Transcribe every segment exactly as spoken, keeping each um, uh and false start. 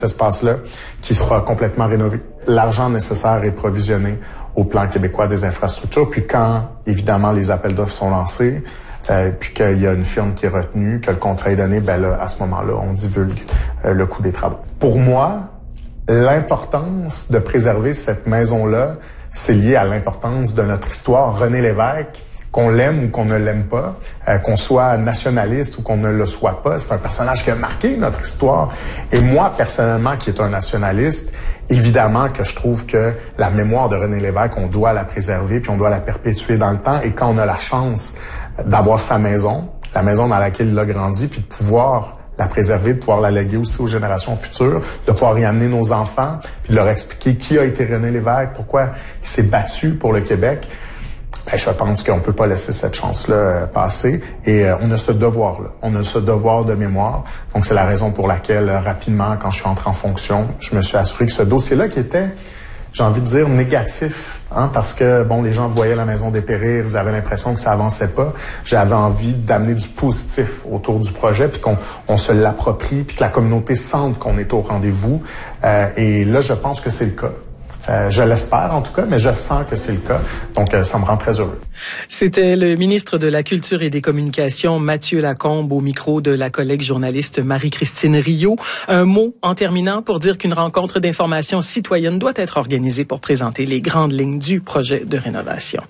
Cet espace-là qui sera complètement rénové. L'argent nécessaire est provisionné au plan québécois des infrastructures. Puis quand, évidemment, les appels d'offres sont lancés, euh, puis qu'il y a une firme qui est retenue, que le contrat est donné, ben là, à ce moment-là, on divulgue euh, le coût des travaux. Pour moi, l'importance de préserver cette maison-là, c'est lié à l'importance de notre histoire. René Lévesque, qu'on l'aime ou qu'on ne l'aime pas, euh, qu'on soit nationaliste ou qu'on ne le soit pas, c'est un personnage qui a marqué notre histoire. Et moi, personnellement, qui est un nationaliste, évidemment que je trouve que la mémoire de René Lévesque, on doit la préserver puis on doit la perpétuer dans le temps. Et quand on a la chance d'avoir sa maison, la maison dans laquelle il a grandi, puis de pouvoir la préserver, de pouvoir la léguer aussi aux générations futures, de pouvoir y amener nos enfants, puis de leur expliquer qui a été René Lévesque, pourquoi il s'est battu pour le Québec, ben, je pense qu'on peut pas laisser cette chance-là euh, passer. Et euh, on a ce devoir-là. On a ce devoir de mémoire. Donc, c'est la raison pour laquelle, euh, rapidement, quand je suis entré en fonction, je me suis assuré que ce dossier-là qui était, j'ai envie de dire, négatif, hein, parce que, bon, les gens voyaient la maison dépérir, ils avaient l'impression que ça avançait pas. J'avais envie d'amener du positif autour du projet, puis qu'on on se l'approprie, puis que la communauté sente qu'on est au rendez-vous. Euh, et là, je pense que c'est le cas. Euh, je l'espère en tout cas, mais je sens que c'est le cas. Donc, euh, ça me rend très heureux. C'était le ministre de la Culture et des Communications, Mathieu Lacombe, au micro de la collègue journaliste Marie-Christine Rio. Un mot en terminant pour dire qu'une rencontre d'information citoyenne doit être organisée pour présenter les grandes lignes du projet de rénovation.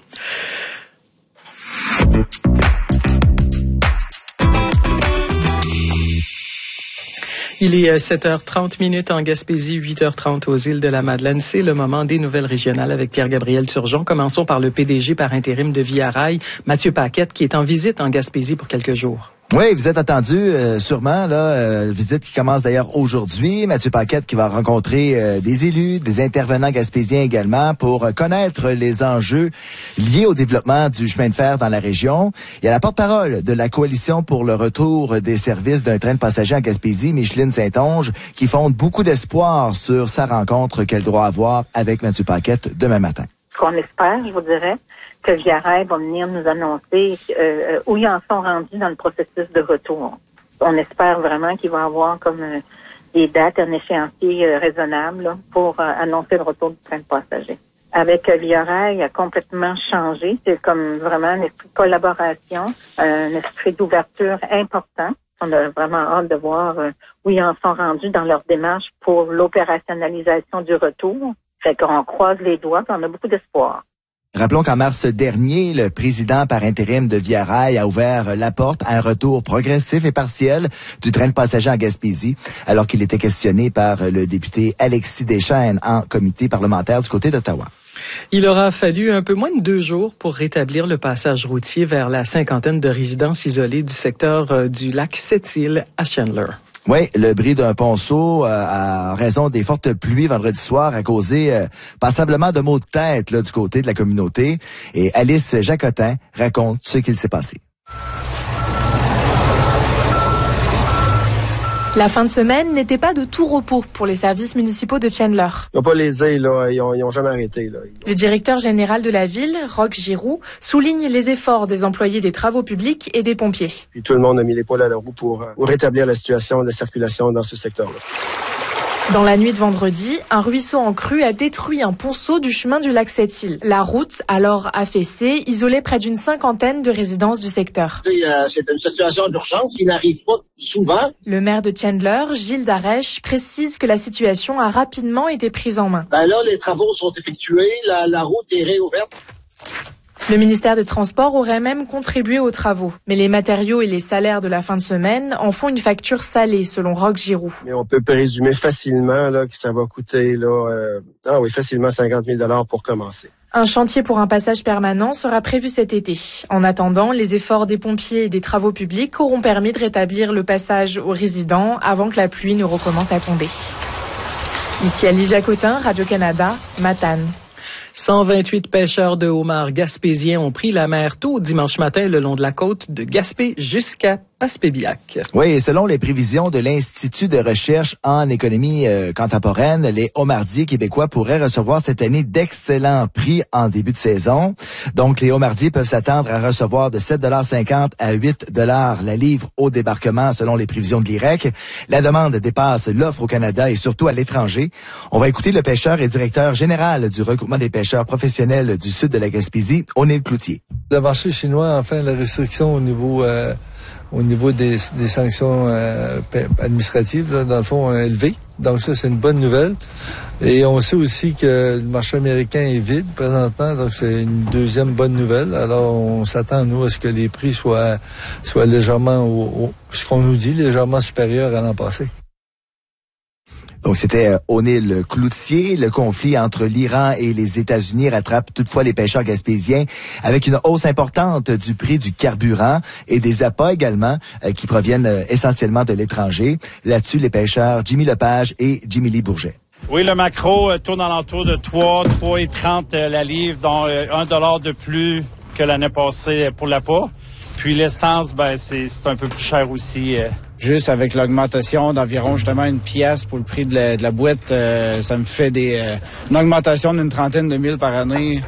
Il est sept heures trente minutes en Gaspésie, huit heures trente aux îles de la Madeleine. C'est le moment des nouvelles régionales avec Pierre-Gabriel Turgeon. Commençons par le P D G par intérim de Via Rail, Mathieu Paquette, qui est en visite en Gaspésie pour quelques jours. Oui, vous êtes attendu euh, sûrement, là, euh, visite qui commence d'ailleurs aujourd'hui. Mathieu Paquette qui va rencontrer euh, des élus, des intervenants gaspésiens également pour euh, connaître les enjeux liés au développement du chemin de fer dans la région. Il y a la porte-parole de la Coalition pour le retour des services d'un train de passagers en Gaspésie, Micheline Saint-Onge, qui fonde beaucoup d'espoir sur sa rencontre qu'elle doit avoir avec Mathieu Paquette demain matin. Ce qu'on espère, je vous dirais, que Via Rail va venir nous annoncer euh, où ils en sont rendus dans le processus de retour. On espère vraiment qu'il va y avoir comme euh, des dates, un échéancier euh, raisonnable là, pour euh, annoncer le retour du train de passagers. Avec euh, Via Rail, il a complètement changé. C'est comme vraiment un esprit de collaboration, un esprit d'ouverture important. On a vraiment hâte de voir euh, où ils en sont rendus dans leur démarche pour l'opérationnalisation du retour. Fait qu'on croise les doigts, puis on a beaucoup d'espoir. Rappelons qu'en mars dernier, le président par intérim de Via Rail a ouvert la porte à un retour progressif et partiel du train de passagers en Gaspésie, alors qu'il était questionné par le député Alexis Deschênes en comité parlementaire du côté d'Ottawa. Il aura fallu un peu moins de deux jours pour rétablir le passage routier vers la cinquantaine de résidences isolées du secteur du lac Sept-Îles à Chandler. Oui, le bris d'un ponceau, euh, à raison des fortes pluies vendredi soir, a causé euh, passablement de maux de tête là, du côté de la communauté. Et Alice Jacotin raconte ce qu'il s'est passé. La fin de semaine n'était pas de tout repos pour les services municipaux de Chandler. Ils n'ont pas lésé, là. Ils ont, ils ont jamais arrêté, là. Le directeur général de la ville, Roch Giroux, souligne les efforts des employés des travaux publics et des pompiers. Puis tout le monde a mis l'épaule à la roue pour, pour rétablir la situation de circulation dans ce secteur-là. Dans la nuit de vendredi, un ruisseau en crue a détruit un ponceau du chemin du lac Sept-Îles. La route, alors affaissée, isolait près d'une cinquantaine de résidences du secteur. Euh, c'est une situation d'urgence qui n'arrive pas souvent. Le maire de Chandler, Gilles Darèche, précise que la situation a rapidement été prise en main. Ben là, les travaux sont effectués, la, la route est réouverte. Le ministère des Transports aurait même contribué aux travaux. Mais les matériaux et les salaires de la fin de semaine en font une facture salée, selon Roch Giroux. Mais on peut présumer facilement là, que ça va coûter là, euh, ah oui, facilement cinquante mille dollars pour commencer. Un chantier pour un passage permanent sera prévu cet été. En attendant, les efforts des pompiers et des travaux publics auront permis de rétablir le passage aux résidents avant que la pluie ne recommence à tomber. Ici Alice Jacotin, Radio-Canada, Matane. cent vingt-huit pêcheurs de homards gaspésiens ont pris la mer tôt dimanche matin le long de la côte de Gaspé jusqu'à Passepébiac. Oui, et selon les prévisions de l'Institut de recherche en économie euh, contemporaine, les homardiers québécois pourraient recevoir cette année d'excellents prix en début de saison. Donc, les homardiers peuvent s'attendre à recevoir de sept dollars cinquante à huit dollars la livre au débarquement selon les prévisions de l'I R E C. La demande dépasse l'offre au Canada et surtout à l'étranger. On va écouter le pêcheur et directeur général du regroupement des pêcheurs professionnels du sud de la Gaspésie, O'Neill Cloutier. Le marché chinois, enfin, la restriction au niveau euh, au niveau des, des sanctions euh, administratives, là, dans le fond, euh, élevées. Donc ça, c'est une bonne nouvelle. Et on sait aussi que le marché américain est vide présentement, donc c'est une deuxième bonne nouvelle. Alors, on s'attend, nous, à ce que les prix soient, soient légèrement, au, au, ce qu'on nous dit, légèrement supérieurs à l'an passé. Donc, c'était O'Neill Cloutier. Le conflit entre l'Iran et les États-Unis rattrape toutefois les pêcheurs gaspésiens avec une hausse importante du prix du carburant et des appâts également euh, qui proviennent euh, essentiellement de l'étranger. Là-dessus, les pêcheurs Jimmy Lepage et Jimmy Lee Bourget. Oui, le maquereau euh, tourne alentour de trois, trois et trente euh, la livre, dont euh, un dollar de plus que l'année passée pour l'appât. Puis l'essence, ben c'est, c'est un peu plus cher aussi. Euh. Juste avec l'augmentation d'environ justement une pièce pour le prix de la, de la boîte, euh, ça me fait des, euh, une augmentation d'une trentaine de mille par année.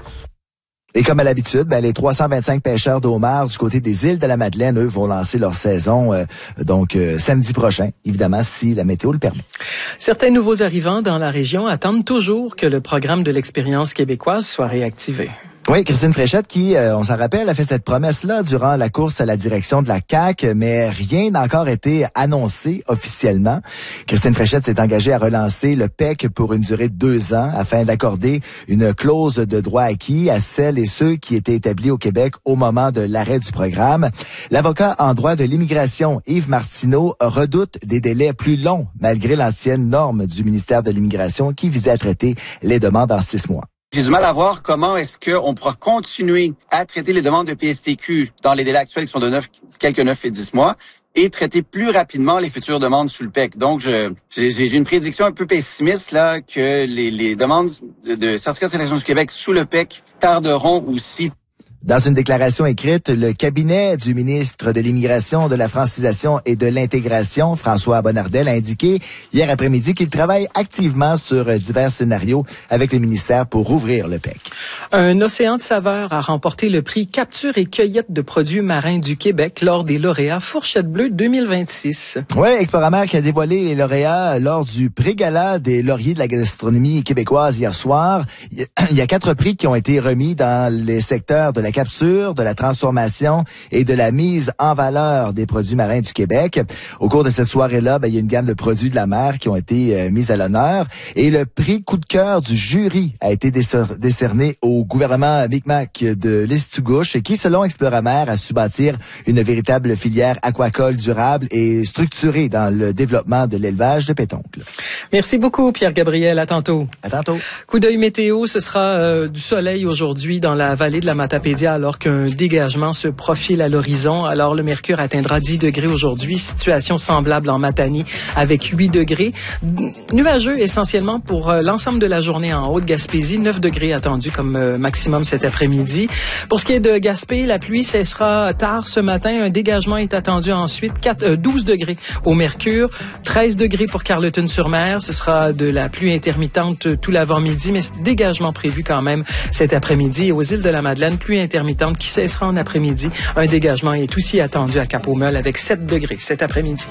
Et comme à l'habitude, ben, les trois cent vingt-cinq pêcheurs d'homards du côté des îles de la Madeleine, eux, vont lancer leur saison euh, donc euh, samedi prochain, évidemment, si la météo le permet. Certains nouveaux arrivants dans la région attendent toujours que le programme de l'expérience québécoise soit réactivé. Oui, Christine Fréchette qui, euh, on s'en rappelle, a fait cette promesse-là durant la course à la direction de la C A Q, mais rien n'a encore été annoncé officiellement. Christine Fréchette s'est engagée à relancer le P E C pour une durée de deux ans afin d'accorder une clause de droit acquis à celles et ceux qui étaient établis au Québec au moment de l'arrêt du programme. L'avocat en droit de l'immigration, Yves Martineau, redoute des délais plus longs malgré l'ancienne norme du ministère de l'Immigration qui visait à traiter les demandes en six mois. J'ai du mal à voir comment est-ce qu'on pourra continuer à traiter les demandes de P S T Q dans les délais actuels qui sont de neuf, quelques neuf et dix mois et traiter plus rapidement les futures demandes sur le P E C. Donc, je, j'ai, j'ai une prédiction un peu pessimiste là que les, les demandes de, de certificat de sélection du Québec sous le P E C tarderont aussi. Dans une déclaration écrite, le cabinet du ministre de l'Immigration, de la Francisation et de l'Intégration, François Bonnardel, a indiqué hier après-midi qu'il travaille activement sur divers scénarios avec le ministère pour ouvrir le P E C. Un océan de saveurs a remporté le prix Capture et cueillette de produits marins du Québec lors des lauréats Fourchette Bleue deux mille vingt-six. Oui, Exploramer qui a dévoilé les lauréats lors du pré-gala des lauriers de la gastronomie québécoise hier soir. Il y a quatre prix qui ont été remis dans les secteurs de la capture, de la transformation et de la mise en valeur des produits marins du Québec. Au cours de cette soirée-là, ben, il y a une gamme de produits de la mer qui ont été euh, mis à l'honneur. Et le prix coup de cœur du jury a été décer- décerné au gouvernement Micmac de l'Estugouche qui, selon Exploramer, a su bâtir une véritable filière aquacole durable et structurée dans le développement de l'élevage de pétoncles. Merci beaucoup, Pierre-Gabriel. À tantôt. À tantôt. Coup d'œil météo, ce sera euh, du soleil aujourd'hui dans la vallée de la Matapédia alors qu'un dégagement se profile à l'horizon. Alors, le mercure atteindra dix degrés aujourd'hui. Situation semblable en Matanie avec huit degrés. Nuageux essentiellement pour euh, l'ensemble de la journée en Haute-Gaspésie. neuf degrés attendus comme euh, maximum cet après-midi. Pour ce qui est de Gaspé, la pluie cessera tard ce matin. Un dégagement est attendu ensuite. quatre, euh, douze degrés au mercure. treize degrés pour Carleton-sur-Mer. Ce sera de la pluie intermittente tout l'avant-midi, mais dégagement prévu quand même cet après-midi. Et aux îles de la Madeleine, pluie intermittente qui cessera en après-midi. Un dégagement est aussi attendu à Cap-aux-Meules avec sept degrés cet après-midi.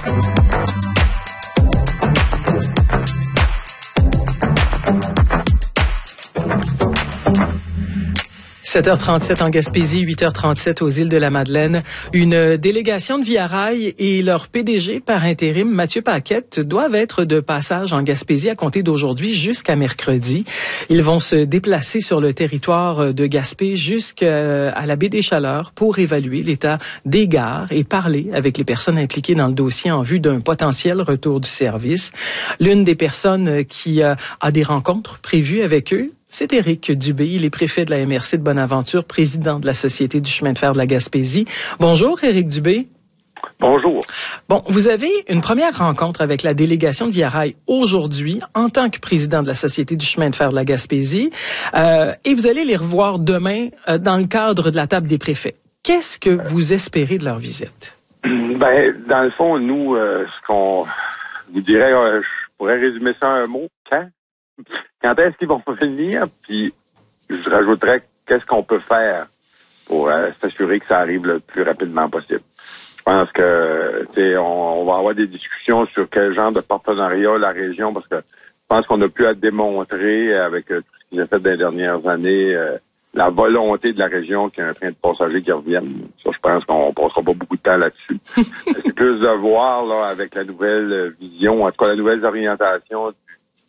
sept heures trente-sept en Gaspésie, huit heures trente-sept aux îles de la Madeleine. Une délégation de Via Rail et leur P D G par intérim, Mathieu Paquette, doivent être de passage en Gaspésie à compter d'aujourd'hui jusqu'à mercredi. Ils vont se déplacer sur le territoire de Gaspé jusqu'à la baie des Chaleurs pour évaluer l'état des gares et parler avec les personnes impliquées dans le dossier en vue d'un potentiel retour du service. L'une des personnes qui a des rencontres prévues avec eux, c'est Éric Dubé, il est préfet de la M R C de Bonaventure, président de la Société du chemin de fer de la Gaspésie. Bonjour, Éric Dubé. Bonjour. Bon, vous avez une première rencontre avec la délégation de Via Rail aujourd'hui en tant que président de la Société du chemin de fer de la Gaspésie euh, et vous allez les revoir demain euh, dans le cadre de la table des préfets. Qu'est-ce que vous espérez de leur visite? Ben, dans le fond, nous, euh, ce qu'on vous dirait, euh, je pourrais résumer ça en un mot. Quand? Quand est-ce qu'ils vont venir? Puis, je rajouterais, qu'est-ce qu'on peut faire pour euh, s'assurer que ça arrive le plus rapidement possible? Je pense que, tu sais, on, on va avoir des discussions sur quel genre de partenariat la région, parce que je pense qu'on a pu à démontrer avec euh, tout ce qu'ils ont fait dans les dernières années, euh, la volonté de la région qu'il y a un train de passagers qui revienne. Ça, je pense qu'on passera pas beaucoup de temps là-dessus. C'est plus de voir, là, avec la nouvelle vision, en tout cas la nouvelle orientation du,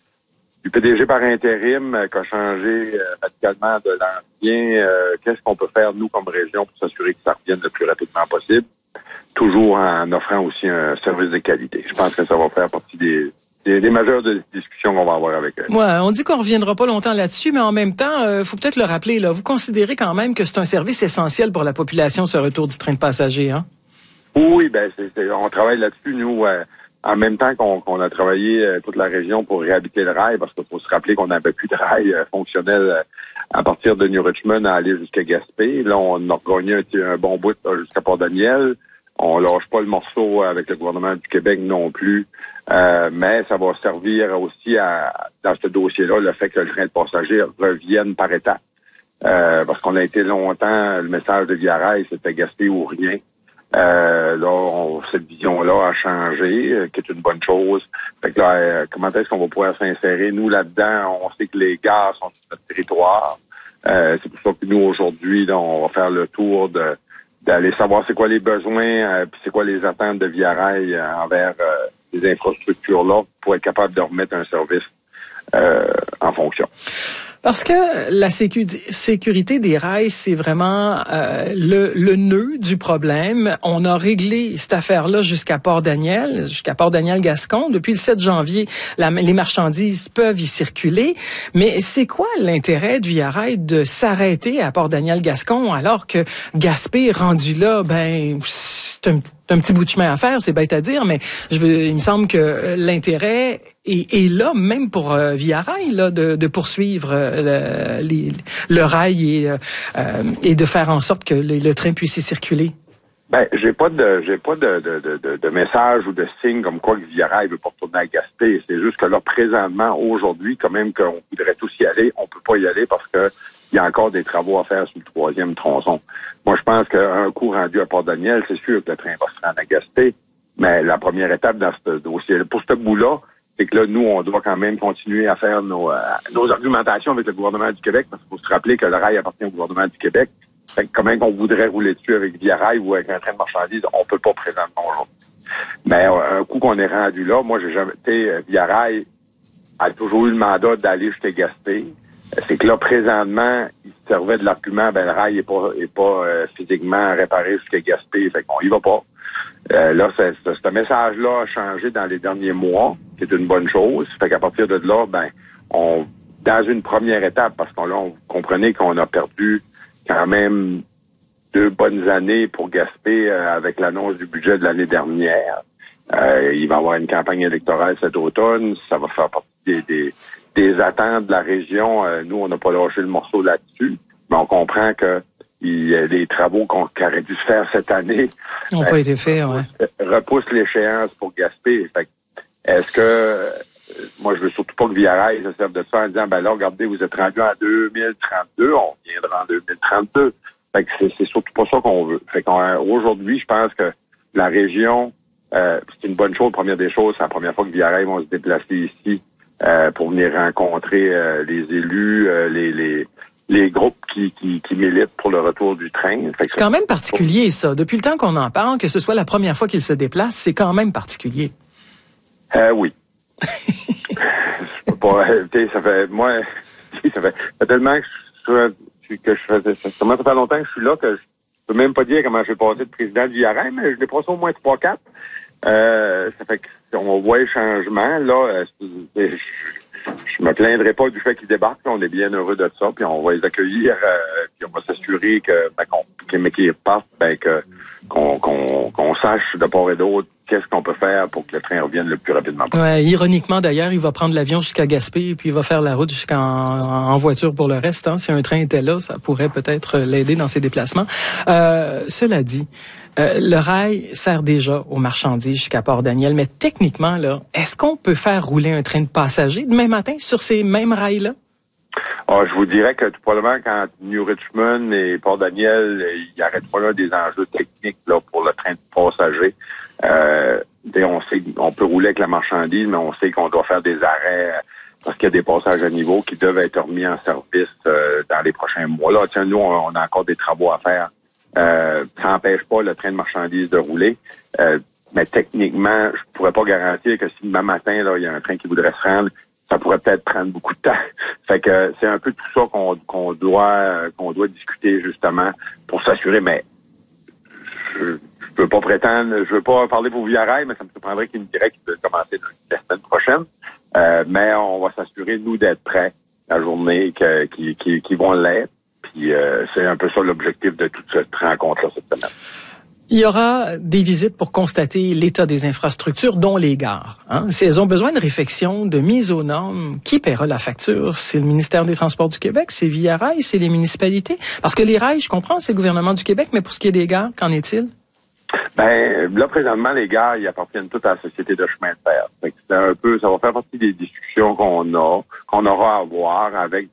du P D G par intérim euh, qui a changé euh, radicalement de l'ancien. Euh, qu'est-ce qu'on peut faire, nous, comme région, pour s'assurer que ça revienne le plus rapidement possible, toujours en offrant aussi un service de qualité. Je pense que ça va faire partie des Des, des majeures de discussions qu'on va avoir avec eux. Ouais, on dit qu'on reviendra pas longtemps là-dessus, mais en même temps, euh, faut peut-être le rappeler, là, vous considérez quand même que c'est un service essentiel pour la population, ce retour du train de passagers, hein? Oui, ben c'est, c'est, on travaille là-dessus, nous, euh, en même temps qu'on, qu'on a travaillé euh, toute la région pour réhabiliter le rail, parce qu'il faut se rappeler qu'on n'avait plus de rail euh, fonctionnel euh, à partir de New Richmond à aller jusqu'à Gaspé. Là, on a gagné un, un bon bout là, jusqu'à Port-Daniel. On lâche pas le morceau avec le gouvernement du Québec non plus, euh, mais ça va servir aussi à, dans ce dossier-là, le fait que le train de passagers revienne par étapes. Euh, parce qu'on a été longtemps, le message de Via Rail, c'était Gaspé ou rien. Euh, là, on, cette vision-là a changé, euh, qui est une bonne chose. Fait que là, euh, comment est-ce qu'on va pouvoir s'insérer? Nous, là-dedans, on sait que les gares sont sur notre territoire. Euh, c'est pour ça que nous, aujourd'hui, là, on va faire le tour de d'aller savoir c'est quoi les besoins, euh, puis c'est quoi les attentes de Via Rail euh, envers euh, ces infrastructures-là pour être capable de remettre un service euh, en fonction. Parce que la sécu- sécurité des rails, c'est vraiment euh, le, le nœud du problème. On a réglé cette affaire-là jusqu'à Port-Daniel, jusqu'à Port-Daniel-Gascon. Depuis le sept janvier, la, les marchandises peuvent y circuler. Mais c'est quoi l'intérêt de Via Rail de s'arrêter à Port-Daniel-Gascon alors que Gaspé, rendu là, ben c'est un, un petit bout de chemin à faire, c'est bête à dire, mais je veux, il me semble que l'intérêt est, est là, même pour euh, Via Rail, là, de, de poursuivre euh, le, les, le rail et, euh, et de faire en sorte que le, le train puisse y circuler. Ben, j'ai pas de, j'ai pas de, de, de, de message ou de signe comme quoi que Via Rail veut pas retourner à Gaspé. C'est juste que là, présentement, aujourd'hui, quand même qu'on voudrait tous y aller, on peut pas y aller parce que il y a encore des travaux à faire sur le troisième tronçon. Moi, je pense qu'un coup rendu à Port-Daniel, c'est sûr que le train va se rendre à Gaspé, mais la première étape dans ce dossier, pour ce bout-là, c'est que là, nous, on doit quand même continuer à faire nos, euh, nos argumentations avec le gouvernement du Québec, parce qu'il faut se rappeler que le rail appartient au gouvernement du Québec. Fait que quand même qu'on voudrait rouler dessus avec Via Rail ou avec un train de marchandises, on peut pas présentement aujourd'hui. Mais euh, un coup qu'on est rendu là, moi, j'ai jamais été, Via Rail a toujours eu le mandat d'aller jusqu'à Gaspé. C'est que là, présentement, il servait de l'argument, ben, le rail est pas, est pas euh, physiquement réparé jusqu'à Gaspé, fait qu'on y va pas. Euh, là, c'est, c'est, ce message-là a changé dans les derniers mois, qui est une bonne chose. Fait qu'à partir de là, ben, on, dans une première étape, parce qu'on là, on comprenait qu'on a perdu quand même deux bonnes années pour Gaspé euh, avec l'annonce du budget de l'année dernière. Euh, il va y avoir une campagne électorale cet automne, ça va faire partie des, des des attentes de la région. Euh, nous, on n'a pas lâché le morceau là-dessus, mais on comprend que il, les travaux qu'on, qui auraient dû se faire cette année n'ont euh, pas été faits, ouais. repoussent l'échéance pour Gaspé. Fait que, est-ce que euh, moi, je veux surtout pas que Via Rail se serve de ça en disant, ben là, regardez, vous êtes rendu en deux mille trente-deux, on viendra en deux mille trente-deux. Fait que c'est, c'est surtout pas ça qu'on veut. Fait qu'aujourd'hui, je pense que la région, euh, c'est une bonne chose. Première des choses, c'est la première fois que Via Rail vont se déplacer ici. Euh, pour venir rencontrer euh, les élus, euh, les, les les groupes qui, qui, qui militent pour le retour du train. Fait que c'est quand même particulier, ça. Depuis le temps qu'on en parle, que ce soit la première fois qu'ils se déplacent, c'est quand même particulier. Euh, oui. Je peux pas, ça fait, moi, ça fait, ça fait tellement que je, que je faisais, ça commence à faire longtemps que je suis là que je peux même pas dire comment j'ai passé de président du Via Rail, mais je l'ai passé au moins trois quatre. Euh, ça fait qu'on voit les changements. Là, je, je me plaindrai pas du fait qu'ils débarquent. On est bien heureux de ça, puis on va les accueillir, euh, puis on va s'assurer que, ben, qu'on, mais qu'ils partent, ben, que, qu'on, qu'on, qu'on sache de part et d'autre qu'est-ce qu'on peut faire pour que le train revienne le plus rapidement possible. Ouais, ironiquement, d'ailleurs, il va prendre l'avion jusqu'à Gaspé et puis il va faire la route jusqu'en en voiture pour le reste. Hein. Si un train était là, ça pourrait peut-être l'aider dans ses déplacements. Euh, cela dit, Euh, le rail sert déjà aux marchandises jusqu'à Port-Daniel, mais techniquement, là, est-ce qu'on peut faire rouler un train de passagers demain matin sur ces mêmes rails-là? Ah, je vous dirais que tout probablement quand New Richmond et Port-Daniel, il y aurait probablement des enjeux techniques là pour le train de passagers. Euh, on sait on peut rouler avec la marchandise, mais on sait qu'on doit faire des arrêts parce qu'il y a des passages à niveau qui doivent être remis en service euh, dans les prochains mois. Là, tiens, nous, on, on a encore des travaux à faire. Euh, ça n'empêche pas le train de marchandises de rouler. Euh, mais techniquement, je pourrais pas garantir que si demain matin, là, il y a un train qui voudrait se rendre, ça pourrait peut-être prendre beaucoup de temps. Fait que c'est un peu tout ça qu'on qu'on doit qu'on doit discuter justement pour s'assurer. Mais je, je peux pas prétendre, je veux pas parler pour Via Rail, mais ça me surprendrait qu'il me dirait qu'il veut commencer la semaine prochaine. Euh, mais on va s'assurer, nous, d'être prêts la journée que, qui, qui, qui vont l'être. Puis euh, c'est un peu ça l'objectif de toute cette rencontre-là cette semaine. Il y aura des visites pour constater l'état des infrastructures, dont les gares. Hein? Si elles ont besoin de réflexion, de mise aux normes, qui paiera la facture? C'est le ministère des Transports du Québec, c'est Via Rail, c'est les municipalités? Parce que les rails, je comprends, c'est le gouvernement du Québec, mais pour ce qui est des gares, qu'en est-il? Ben là, présentement, les gares, ils appartiennent toutes à la Société de chemin de fer. Fait que c'est un peu, ça va faire partie des discussions qu'on a, qu'on aura à avoir avec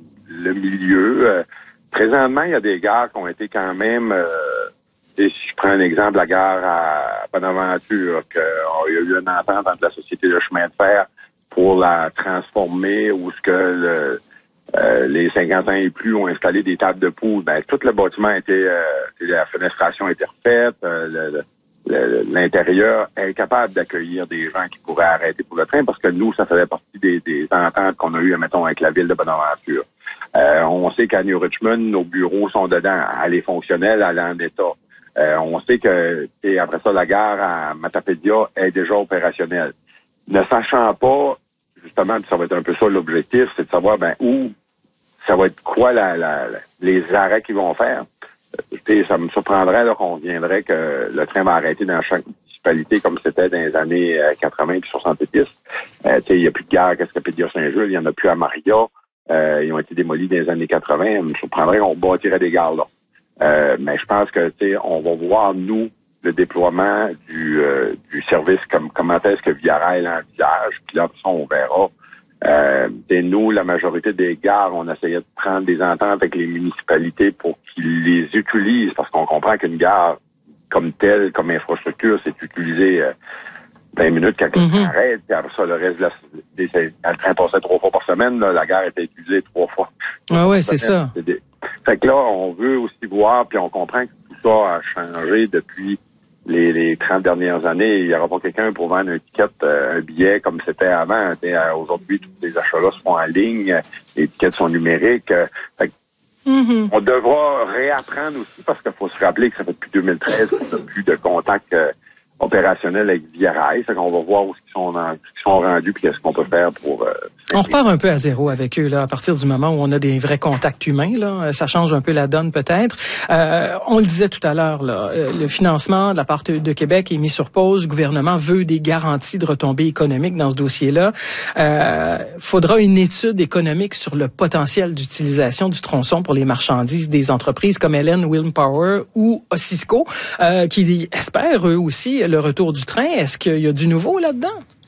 le milieu. Euh, présentement, il y a des gares qui ont été quand même, euh, et si je prends un exemple, la gare à Bonaventure, qu'il y a eu une entente entre la Société de chemin de fer pour la transformer, où ce que le, euh, les cinquante ans et plus ont installé des tables de poules. Ben, tout le bâtiment a été, euh, la fenestration a été refaite, euh, le, le, l'intérieur est capable d'accueillir des gens qui pourraient arrêter pour le train, parce que nous, ça faisait partie des, des ententes qu'on a eues, mettons, avec la ville de Bonaventure. Euh, on sait qu'à New Richmond, nos bureaux sont dedans. Elle est fonctionnelle, elle est en état. Euh, on sait que, et après ça, la gare à Matapédia est déjà opérationnelle. Ne sachant pas, justement, ça va être un peu ça l'objectif, c'est de savoir, ben, où, ça va être quoi la, la, la les arrêts qu'ils vont faire. Euh, ça me surprendrait, là, qu'on viendrait que le train va arrêter dans chaque municipalité comme c'était dans les années quatre-vingts puis soixante-dix. Euh, il n'y a plus de gare à Cascapédia-Saint-Jules, il n'y en a plus à Maria. Euh, ils ont été démolis dans les années quatre-vingts. Ça me surprendrait qu'on bâtirait des gares là. Euh, mais je pense que, tu sais, on va voir, nous, le déploiement du, euh, du service, comme comment est-ce que Via Rail l'envisage, puis là, ça, on verra. Euh, et nous, la majorité des gares, on essayait de prendre des ententes avec les municipalités pour qu'ils les utilisent, parce qu'on comprend qu'une gare comme telle, comme infrastructure, c'est utilisé euh, vingt minutes quand quelqu'un mm-hmm. arrête, puis après ça, le reste de la... Le train passait trois fois par semaine, là, la gare était utilisée trois fois. Ah ouais, c'est ça. C'est des... Fait que là, on veut aussi voir, puis on comprend que tout ça a changé depuis les, les trente dernières années. Il n'y aura pas quelqu'un pour vendre un ticket, euh, un billet comme c'était avant. Euh, aujourd'hui, tous les achats-là se font en ligne, les tickets sont numériques. Euh, fait que mm-hmm. On devra réapprendre aussi, parce qu'il faut se rappeler que ça fait depuis deux mille treize qu'on n'a plus de contact euh, opérationnel avec Via Rail. Fait qu'on va voir où ils sont, en, ils sont rendus, puis qu'est-ce qu'on peut faire pour... Euh, on repart un peu à zéro avec eux, là, à partir du moment où on a des vrais contacts humains, là. Ça change un peu la donne, peut-être. Euh, on le disait tout à l'heure, là, le financement de la part de Québec est mis sur pause. Le gouvernement veut des garanties de retombées économiques dans ce dossier-là. Euh, faudra une étude économique sur le potentiel d'utilisation du tronçon pour les marchandises des entreprises comme Helen Wilm Power ou Osisco, euh, qui espèrent, eux aussi, le retour du train. Est-ce qu'il y a du nouveau là-dedans?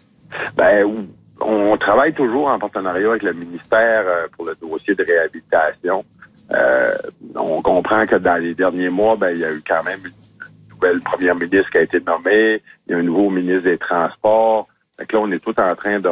Ben, on travaille toujours en partenariat avec le ministère euh, pour le dossier de réhabilitation. Euh, on comprend que dans les derniers mois, ben, il y a eu quand même une nouvelle première ministre qui a été nommée. Il y a un nouveau ministre des Transports. Fait que là, on est tout en train de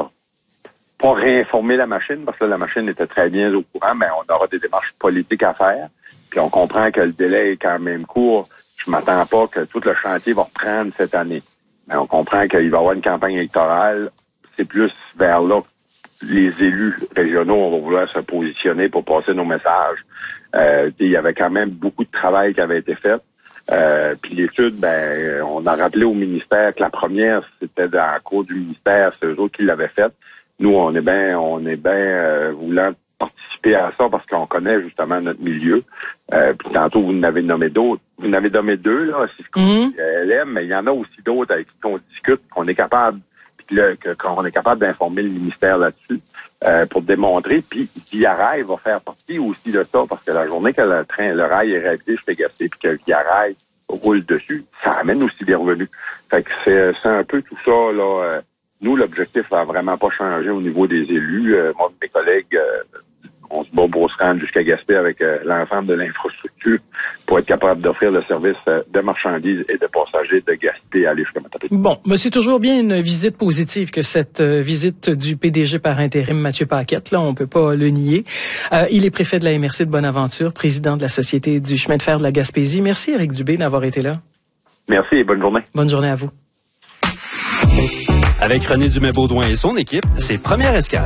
pas réinformer la machine, parce que là, la machine était très bien au courant, mais on aura des démarches politiques à faire. Puis on comprend que le délai est quand même court. Je m'attends pas que tout le chantier va reprendre cette année. Mais on comprend qu'il va y avoir une campagne électorale. C'est plus vers là que les élus régionaux, on va vouloir se positionner pour passer nos messages. Euh, il y avait quand même beaucoup de travail qui avait été fait. Euh, puis l'étude, ben, on a rappelé au ministère que la première, c'était dans la cour du ministère, c'est eux autres qui l'avaient faite. Nous, on est bien, on est bien euh, voulant participer à ça parce qu'on connaît justement notre milieu. Euh, puis tantôt, vous en avez nommé d'autres. Vous en avez nommé deux, là, c'est ce qu'on mm-hmm. L M, mais il y en a aussi d'autres avec qui on discute, qu'on est capable Le, que, qu'on est capable d'informer le ministère là-dessus euh, pour démontrer. Puis Via Rail va faire partie aussi de ça, parce que la journée que le train, le rail est réalisé, je fais gaspiller, puis que Via Rail roulent dessus, ça amène aussi des revenus. Fait que c'est, c'est un peu tout ça, là. Euh, nous, l'objectif n'a vraiment pas changé au niveau des élus. Euh, moi et mes collègues, euh, on se bat pour se rendre jusqu'à Gaspé avec euh, l'ensemble de l'infrastructure pour être capable d'offrir le service euh, de marchandises et de passagers de Gaspé à aller jusqu'à Matapédia. Bon, mais c'est toujours bien une visite positive que cette euh, visite du P D G par intérim, Mathieu Paquette. Là, on peut pas le nier. Euh, il est préfet de la M R C de Bonaventure, président de la Société du chemin de fer de la Gaspésie. Merci, Éric Dubé, d'avoir été là. Merci et bonne journée. Bonne journée à vous. Avec René Dumais-Baudouin et son équipe, c'est Première Escale.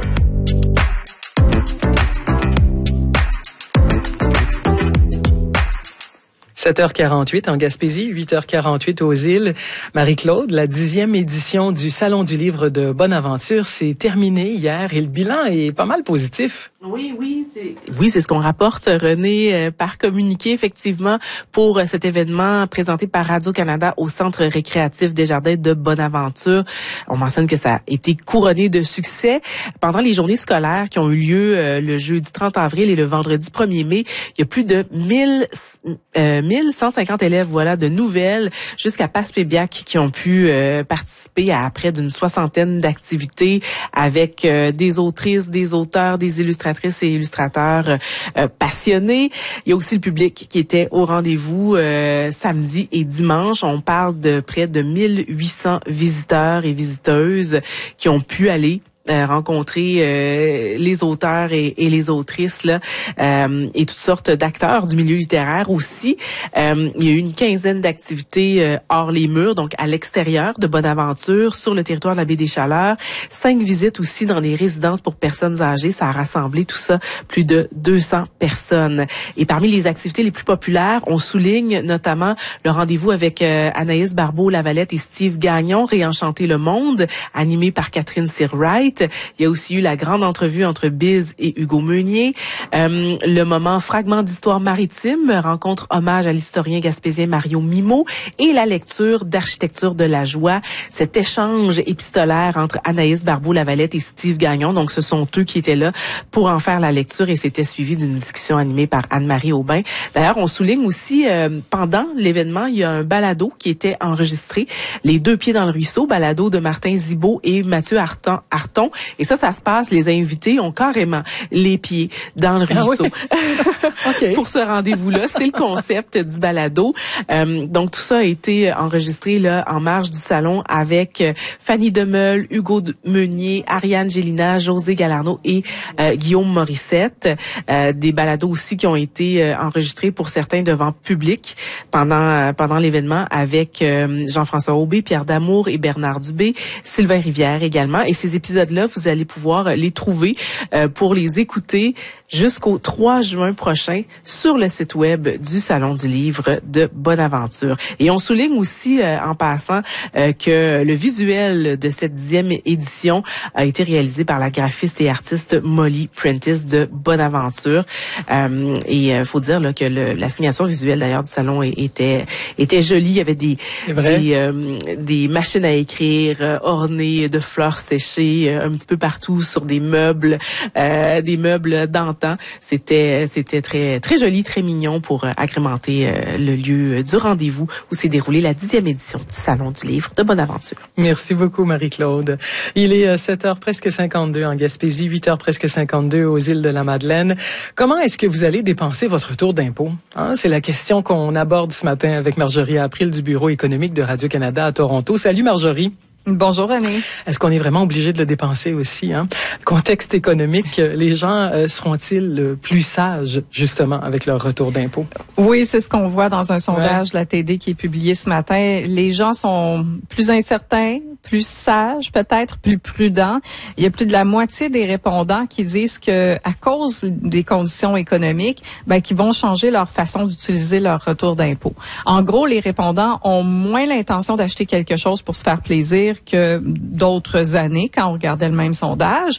sept heures quarante-huit en Gaspésie, huit heures quarante-huit aux îles. Marie-Claude, la dixième édition du Salon du livre de Bonaventure s'est terminée hier et le bilan est pas mal positif. Oui, oui, c'est oui, c'est ce qu'on rapporte, René, euh, par communiqué, effectivement, pour euh, cet événement présenté par Radio-Canada au Centre récréatif des Jardins de Bonaventure. On mentionne que ça a été couronné de succès. Pendant les journées scolaires qui ont eu lieu euh, le jeudi trente avril et le vendredi premier mai, il y a plus de mille, euh, mille cent cinquante élèves, voilà, de Nouvelles jusqu'à Passepébiac qui ont pu euh, participer à près d'une soixantaine d'activités avec euh, des autrices, des auteurs, des illustratrices et illustrateurs euh, passionnés. Il y a aussi le public qui était au rendez-vous euh, samedi et dimanche. On parle de près de mille huit cents visiteurs et visiteuses qui ont pu aller Euh, rencontrer euh, les auteurs et, et les autrices là, euh, et toutes sortes d'acteurs du milieu littéraire aussi. Euh, il y a eu une quinzaine d'activités euh, hors les murs, donc à l'extérieur de Bonaventure, sur le territoire de la baie des Chaleurs. Cinq visites aussi dans les résidences pour personnes âgées. Ça a rassemblé tout ça, plus de deux cents personnes. Et parmi les activités les plus populaires, on souligne notamment le rendez-vous avec euh, Anaïs Barbeau-Lavalette et Steve Gagnon, Réenchanter le monde, animé par Catherine Sear-Wright. Il y a aussi eu la grande entrevue entre Biz et Hugo Meunier. Euh, le moment fragment d'histoire maritime, rencontre hommage à l'historien gaspésien Mario Mimo et la lecture d'Architecture de la joie. Cet échange épistolaire entre Anaïs Barbeau-Lavalette et Steve Gagnon. Donc, ce sont eux qui étaient là pour en faire la lecture et c'était suivi d'une discussion animée par Anne-Marie Aubin. D'ailleurs, on souligne aussi, euh, pendant l'événement, il y a un balado qui était enregistré, Les deux pieds dans le ruisseau, balado de Martin Zibaud et Mathieu Harton. Harton. Et ça, ça se passe, les invités ont carrément les pieds dans le ruisseau. Ah oui? Okay. Pour ce rendez-vous-là, c'est le concept du balado. Euh, donc, tout ça a été enregistré là en marge du salon avec euh, Fanny Demeule, Hugo Meunier, Ariane Gélina, José Galarno et euh, Guillaume Morissette. Euh, des balados aussi qui ont été euh, enregistrés pour certains devant public pendant euh, pendant l'événement avec euh, Jean-François Aubé, Pierre Damour et Bernard Dubé, Sylvain Rivière également. Et ces épisodes-là, vous allez pouvoir les trouver euh, pour les écouter jusqu'au trois juin prochain sur le site web du Salon du livre de Bonaventure. Et on souligne aussi, euh, en passant, euh, que le visuel de cette dixième édition a été réalisé par la graphiste et artiste Molly Prentice de Bonaventure. Euh, et il euh, faut dire là, que le, la signature visuelle d'ailleurs du salon était était jolie. Il y avait des des, euh, des machines à écrire euh, ornées de fleurs séchées euh, un petit peu partout sur des meubles, euh, des meubles d'antan. C'était c'était très très joli, très mignon pour euh, agrémenter euh, le lieu du rendez-vous où s'est déroulée la dixième édition du Salon du livre de Bonaventure. Merci beaucoup, Marie-Claude. Il est sept heures presque cinquante-deux en Gaspésie, huit heures presque cinquante-deux aux îles de la Madeleine. Comment est-ce que vous allez dépenser votre retour d'impôt? Hein, c'est la question qu'on aborde ce matin avec Marjorie April du Bureau économique de Radio-Canada à Toronto. Salut Marjorie. Bonjour René. Est-ce qu'on est vraiment obligé de le dépenser aussi, hein? Contexte économique, les gens euh, seront-ils plus sages justement avec leur retour d'impôt? Oui, c'est ce qu'on voit dans un sondage ouais. de la T D qui est publié ce matin. Les gens sont plus incertains, plus sages, peut-être plus prudents. Il y a plus de la moitié des répondants qui disent que à cause des conditions économiques, ben qu'ils vont changer leur façon d'utiliser leur retour d'impôt. En gros, les répondants ont moins l'intention d'acheter quelque chose pour se faire plaisir que d'autres années quand on regardait le même sondage.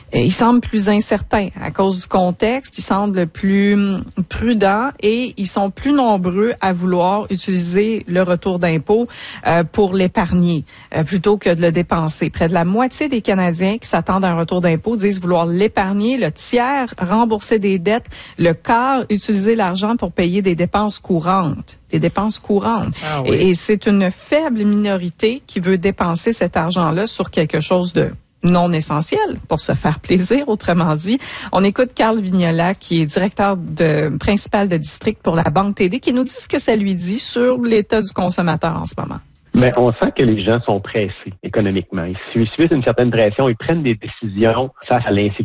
Et il semble plus incertain à cause du contexte, il semble plus prudent et ils sont plus nombreux à vouloir utiliser le retour d'impôt euh, pour l'épargner euh, plutôt que de le dépenser. Près de la moitié des Canadiens qui s'attendent à un retour d'impôt disent vouloir l'épargner, le tiers rembourser des dettes, le quart utiliser l'argent pour payer des dépenses courantes. Des dépenses courantes. Ah oui. Et, et c'est une faible minorité qui veut dépenser cet argent-là sur quelque chose de non essentiel pour se faire plaisir, autrement dit. On écoute Carl Vignola, qui est directeur de, principal de district pour la Banque T D, qui nous dit ce que ça lui dit sur l'état du consommateur en ce moment. Mais on sent que les gens sont pressés économiquement. Ils subissent une certaine pression, ils prennent des décisions face à l'insécurité